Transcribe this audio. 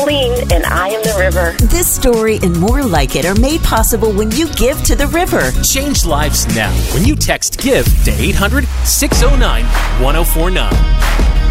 Colleen, and I am the river. This story and more like it are made possible when you give to the river. Change lives now when you text GIVE to 800-609-1049.